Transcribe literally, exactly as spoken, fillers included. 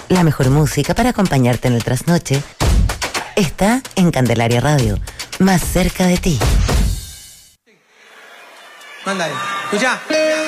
La mejor música para acompañarte en el trasnoche está en Candelaria Radio, más cerca de ti. Manda ahí. Escucha.